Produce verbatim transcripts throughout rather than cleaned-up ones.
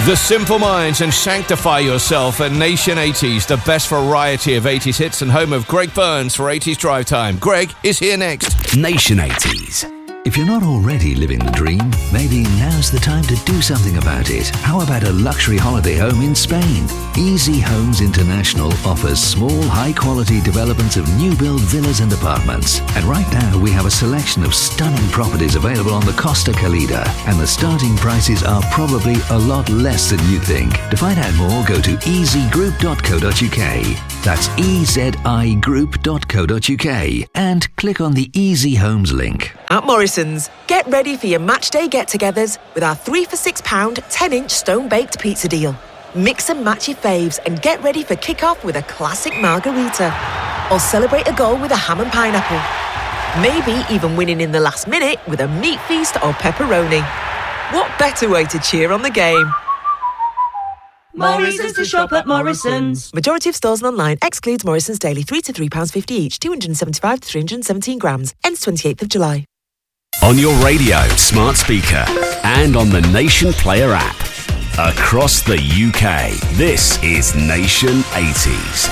The Simple Minds and Sanctify Yourself at Nation eighties, the best variety of eighties hits and home of Greg Burns for eighties Drive Time. Greg is here next. Nation eighties. If you're not already living the dream, maybe now's the time to do something about it. How about a luxury holiday home in Spain? Easy Homes International offers small, high-quality developments of new-build villas and apartments. And right now, we have a selection of stunning properties available on the Costa Calida. And the starting prices are probably a lot less than you think. To find out more, go to e z group dot co dot u k. That's e z i group dot co dot u k. And click on the Easy Homes link. At Morrison's, get ready for your match day get-togethers with our three for six pound ten-inch stone-baked pizza deal. Mix and match your faves and get ready for kick-off with a classic margarita. Or celebrate a goal with a ham and pineapple. Maybe even winning in the last minute with a meat feast or pepperoni. What better way to cheer on the game? More reasons to shop at Morrison's. Majority of stores and online excludes Morrison's daily three to three pounds fifty each, two hundred seventy-five to three hundred seventeen grams. Ends twenty-eighth of July. On your radio, smart speaker, and on the Nation Player app. Across the U K, this is Nation eighties.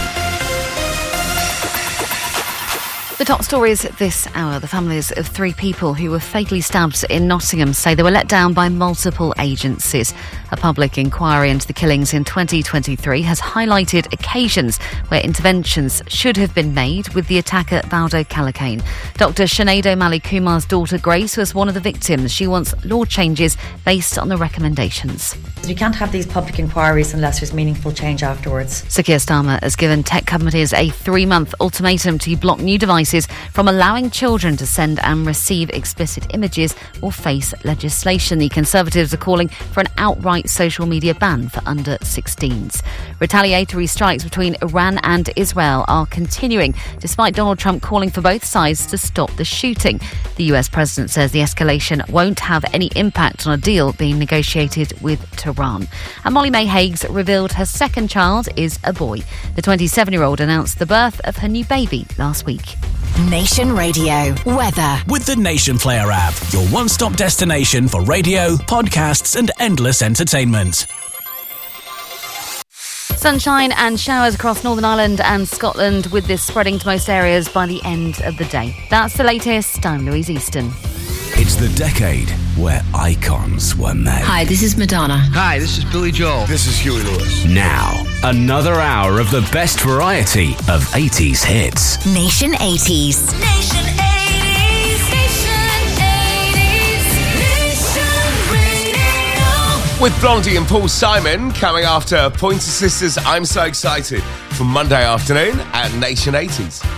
The top stories this hour. The families of three people who were fatally stabbed in Nottingham say they were let down by multiple agencies. A public inquiry into the killings in twenty twenty-three has highlighted occasions where interventions should have been made with the attacker Valdo Calacane. Doctor Sinead O'Malley Kumar's daughter Grace was one of the victims. She wants law changes based on the recommendations. You can't have these public inquiries unless there's meaningful change afterwards. Sir Keir Starmer has given tech companies a three-month ultimatum to block new devices from allowing children to send and receive explicit images or face legislation. The Conservatives are calling for an outright social media ban for under sixteens. Retaliatory strikes between Iran and Israel are continuing, despite Donald Trump calling for both sides to stop the shooting. The U S president says the escalation won't have any impact on a deal being negotiated with Tehran. And Molly May Hagues revealed her second child is a boy. The twenty-seven-year-old announced the birth of her new baby last week. Nation Radio weather with the Nation Player app, your one-stop destination for radio, podcasts and endless entertainment. Sunshine and showers across Northern Ireland and Scotland, with this spreading to most areas by the end of the day. That's the latest. I'm Louise Easton. It's the decade where icons were made. Hi, this is Madonna. Hi, this is Billy Joel. This is Huey Lewis. Now, another hour of the best variety of eighties hits. Nation eighties. Nation eighties. Nation eighties. Nation Radio. With Blondie and Paul Simon coming after Pointer Sisters' I'm So Excited from Monday afternoon at Nation eighties.